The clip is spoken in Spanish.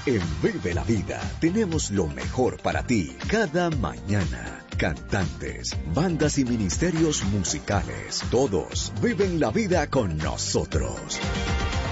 En Vive la Vida tenemos lo mejor para ti cada mañana. Cantantes, bandas y ministerios musicales, todos viven la vida con nosotros.